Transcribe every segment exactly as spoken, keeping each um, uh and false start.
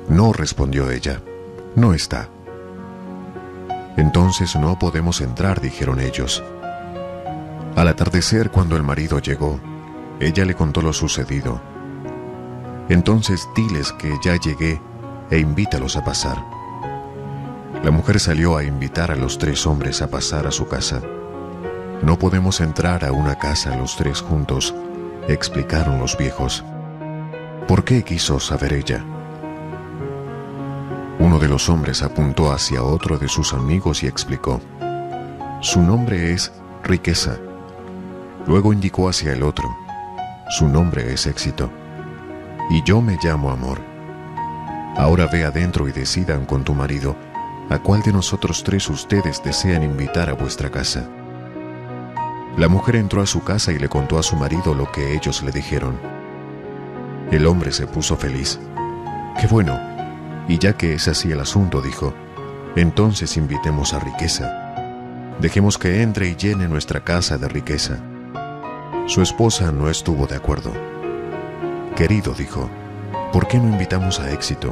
No, respondió ella, no está. Entonces no podemos entrar, dijeron ellos. Al atardecer, cuando el marido llegó, ella le contó lo sucedido. Entonces diles que ya llegué e invítalos a pasar. La mujer salió a invitar a los tres hombres a pasar a su casa. No podemos entrar a una casa los tres juntos, explicaron los viejos. ¿Por qué quiso saber ella? Uno de los hombres apuntó hacia otro de sus amigos y explicó. Su nombre es Riqueza. Luego indicó hacia el otro. Su nombre es Éxito. Y yo me llamo Amor. Ahora ve adentro y decidan con tu marido a cuál de nosotros tres ustedes desean invitar a vuestra casa. La mujer entró a su casa y le contó a su marido lo que ellos le dijeron. El hombre se puso feliz. ¡Qué bueno! Y ya que es así el asunto, dijo, entonces invitemos a Riqueza. Dejemos que entre y llene nuestra casa de riqueza. Su esposa no estuvo de acuerdo. Querido, dijo, ¿por qué no invitamos a Éxito?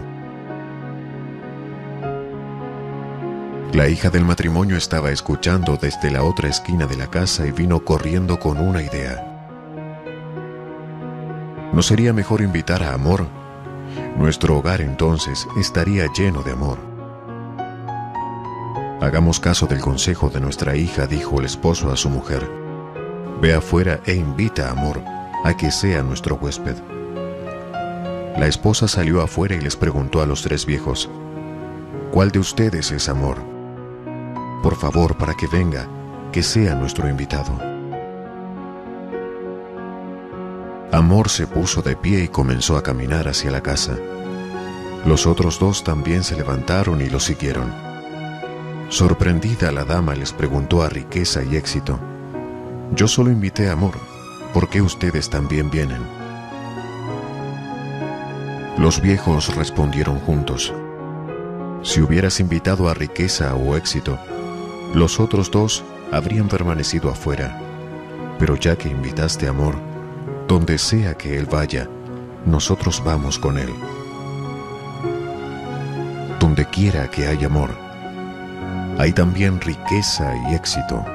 La hija del matrimonio estaba escuchando desde la otra esquina de la casa y vino corriendo con una idea. ¿No sería mejor invitar a Amor? Nuestro hogar entonces estaría lleno de amor. Hagamos caso del consejo de nuestra hija, dijo el esposo a su mujer. Ve afuera e invita a Amor a que sea nuestro huésped. La esposa salió afuera y les preguntó a los tres viejos, ¿cuál de ustedes es Amor? Por favor, para que venga, que sea nuestro invitado. Amor se puso de pie y comenzó a caminar hacia la casa. Los otros dos también se levantaron y lo siguieron. Sorprendida, la dama les preguntó a Riqueza y Éxito, yo solo invité a Amor, ¿por qué ustedes también vienen? Los viejos respondieron juntos, si hubieras invitado a Riqueza o Éxito, los otros dos habrían permanecido afuera, pero ya que invitaste a Amor, donde sea que él vaya, nosotros vamos con él. Donde quiera que haya amor, hay también riqueza y éxito.